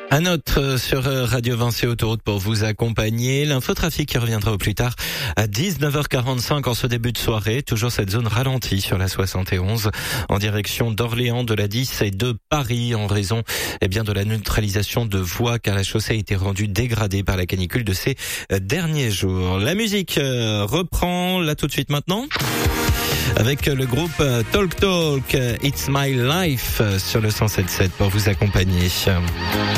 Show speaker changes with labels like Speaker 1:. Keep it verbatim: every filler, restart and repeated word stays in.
Speaker 1: Un autre sur Radio Vinci Autoroute pour vous accompagner. L'infotrafic qui reviendra au plus tard à dix-neuf heures quarante-cinq en ce début de soirée. Toujours cette zone ralentie sur la soixante et onze en direction d'Orléans, de la dix et de Paris en raison eh bien de la neutralisation de voies car la chaussée a été rendue dégradée par la canicule de ces derniers jours. La musique reprend là tout de suite maintenant avec le groupe Talk Talk, It's My Life sur le cent sept virgule sept pour vous accompagner.